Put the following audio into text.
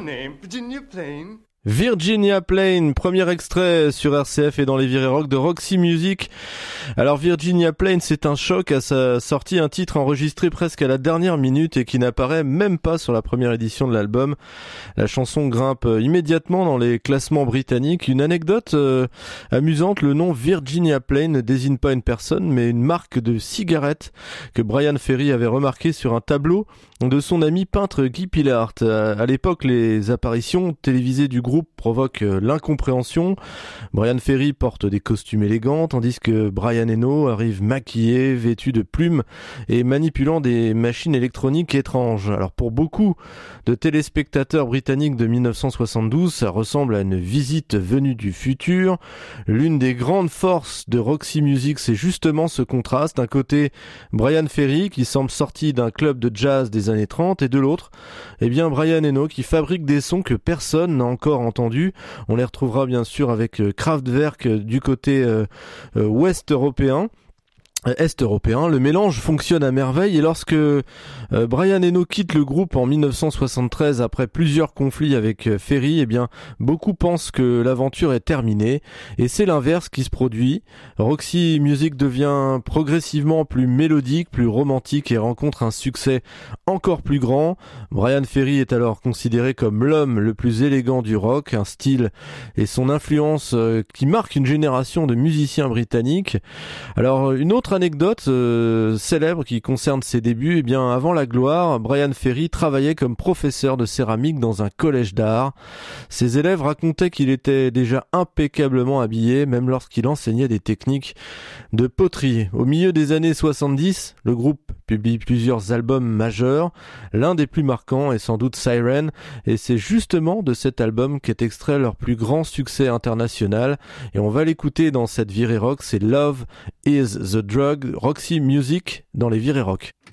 name? Virginia Plain. Virginia Plain, premier extrait sur RCF et dans les virées rock de Roxy Music. Alors Virginia Plain, c'est un choc à sa sortie, un titre enregistré presque à la dernière minute et qui n'apparaît même pas sur la première édition de l'album. La chanson grimpe immédiatement dans les classements britanniques. Une anecdote amusante, le nom Virginia Plain ne désigne pas une personne mais une marque de cigarettes que Brian Ferry avait remarqué sur un tableau de son ami peintre Guy Pillart. À l'époque, les apparitions télévisées du groupe provoquent l'incompréhension. Brian Ferry porte des costumes élégants, tandis que Brian Eno arrive maquillé, vêtu de plumes et manipulant des machines électroniques étranges. Alors pour beaucoup de téléspectateurs britanniques de 1972, ça ressemble à une visite venue du futur. L'une des grandes forces de Roxy Music, c'est justement ce contraste. D'un côté, Brian Ferry qui semble sorti d'un club de jazz des années 30 et de l'autre, Brian Eno qui fabrique des sons que personne n'a encore entendus. On les retrouvera bien sûr avec Kraftwerk du côté ouest européen. Est-européen, le mélange fonctionne à merveille et lorsque Brian Eno quitte le groupe en 1973 après plusieurs conflits avec Ferry, beaucoup pensent que l'aventure est terminée et c'est l'inverse qui se produit. Roxy Music devient progressivement plus mélodique, plus romantique et rencontre un succès encore plus grand. Brian Ferry est alors considéré comme l'homme le plus élégant du rock, un style et son influence qui marque une génération de musiciens britanniques. Alors une autre anecdote célèbre qui concerne ses débuts, avant la gloire, Brian Ferry travaillait comme professeur de céramique dans un collège d'art. Ses élèves racontaient qu'il était déjà impeccablement habillé, même lorsqu'il enseignait des techniques de poterie. Au milieu des années 70, le groupe publie plusieurs albums majeurs. L'un des plus marquants est sans doute Siren, et c'est justement de cet album qu'est extrait leur plus grand succès international. Et on va l'écouter dans cette virée rock, c'est Love is the Drug, Roxy Music dans les virées rock.